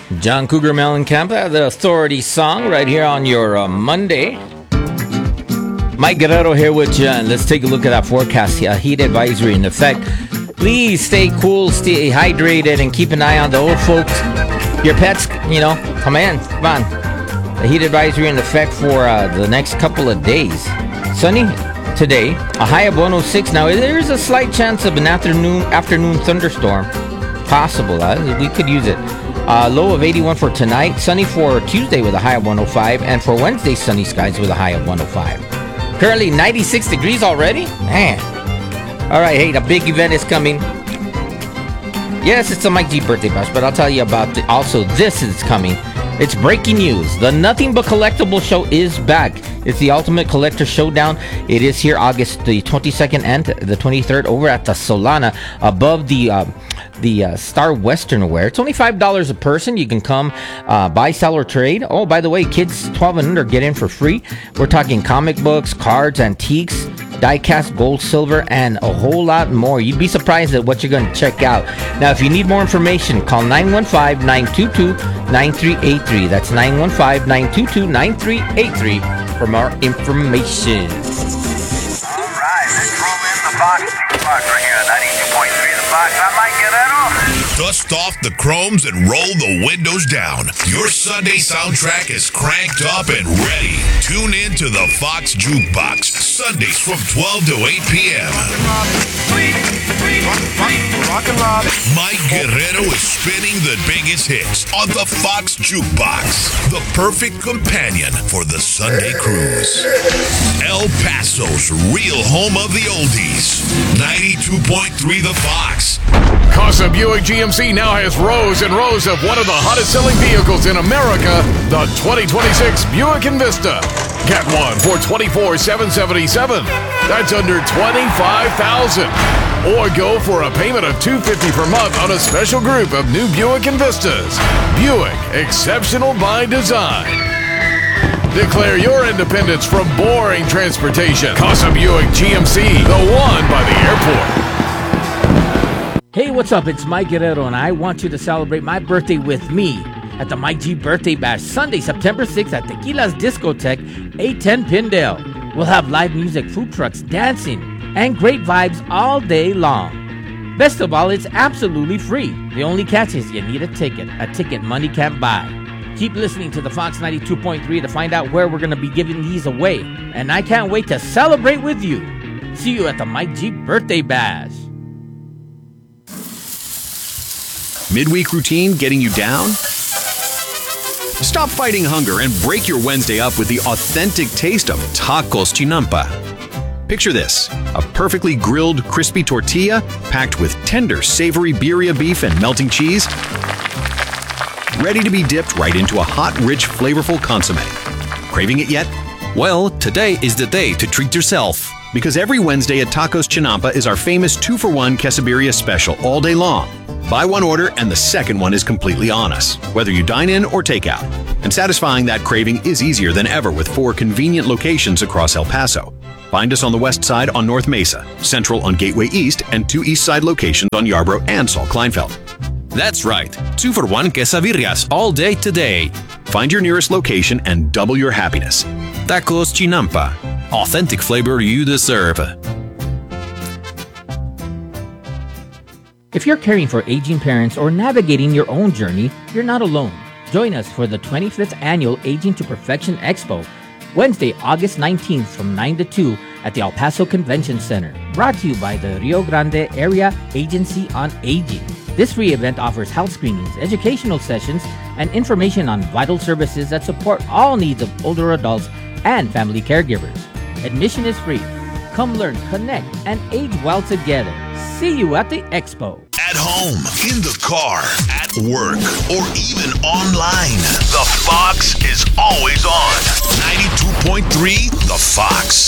John Cougar Mellencamp, the Authority song, right here on your Monday. Mike Guerrero here with you, and let's take a look at that forecast. Heat advisory in effect. Please stay cool, stay hydrated, and keep an eye on the old folks. Your pets, come on. The heat advisory in effect for the next couple of days. Sunny today, a high of 106. Now, there is a slight chance of an afternoon thunderstorm. Possible, we could use it. Low of 81 for tonight. Sunny for Tuesday with a high of 105. And for Wednesday, sunny skies with a high of 105. Currently 96 degrees already? Man. All right, hey, the big event is coming. Yes, it's a Mike G birthday bash, but I'll tell you about also this is coming. It's breaking news. The Nothing But Collectible show is back. It's the Ultimate Collector Showdown. It is here August the 22nd and the 23rd over at the Solana above the Star Western Wear. It's only $5 a person. You can come buy, sell, or trade. Oh, by the way, kids 12 and under get in for free. We're talking comic books, cards, antiques, die-cast, gold, silver, and a whole lot more. You'd be surprised at what you're going to check out. Now, if you need more information, call 915-922-9383. That's 915-922-9383 for more information. All right, let's roll in the Fox right here at 92.3 The Fox. I might get that off. Dust off the chromes and roll the windows down. Your Sunday soundtrack is cranked up and ready. Tune in to the Fox Jukebox, Sundays from 12 to 8 p.m. Mike Guerrero is spinning the biggest hits on the Fox Jukebox, the perfect companion for the Sunday cruise. El Paso's real home of the oldies, 92.3 The Fox. Casa Buick GMC now has rows and rows of one of the hottest selling vehicles in America, the 2026 Buick Envista. Get one for $24,777. That's under $25,000. Or go for a payment of $250 per month on a special group of new Buick Envistas. Buick, exceptional by design. Declare your independence from boring transportation. Casa Buick GMC, the one by the airport. Hey, what's up? It's Mike Guerrero, and I want you to celebrate my birthday with me at the Mike G Birthday Bash, Sunday, September 6th at Tequila's Discotheque, 810 Pindale. We'll have live music, food trucks, dancing, and great vibes all day long. Best of all, it's absolutely free. The only catch is you need a ticket money can't buy. Keep listening to the Fox 92.3 to find out where we're going to be giving these away. And I can't wait to celebrate with you. See you at the Mike G Birthday Bash. Midweek routine getting you down? Stop fighting hunger and break your Wednesday up with the authentic taste of Tacos Chinampa. Picture this, a perfectly grilled, crispy tortilla packed with tender, savory birria beef and melting cheese, ready to be dipped right into a hot, rich, flavorful consommé. Craving it yet? Well, today is the day to treat yourself. Because every Wednesday at Tacos Chinampa is our famous 2-for-1 quesadilla special all day long. Buy one order and the second one is completely on us, whether you dine in or take out. And satisfying that craving is easier than ever with 4 convenient locations across El Paso. Find us on the west side on North Mesa, central on Gateway East, and 2 east side locations on Yarborough and Saul Kleinfeld. That's right, 2-for-1 quesadillas all day today. Find your nearest location and double your happiness. Tacos Chinampa, authentic flavor you deserve. If you're caring for aging parents or navigating your own journey, you're not alone. Join us for the 25th Annual Aging to Perfection Expo, Wednesday, August 19th from 9 to 2 at the El Paso Convention Center. Brought to you by the Rio Grande Area Agency on Aging. This free event offers health screenings, educational sessions, and information on vital services that support all needs of older adults and family caregivers. Admission is free. Come learn, connect, and age well together. See you at the expo. At home, in the car, at work, or even online. The Fox is always on. 92.3 The Fox.